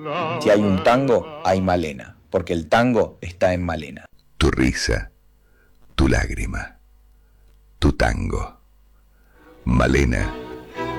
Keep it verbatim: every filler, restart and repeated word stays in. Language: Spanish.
Si hay un tango, hay Malena, porque el tango está en Malena. Tu risa, tu lágrima, tu tango. Malena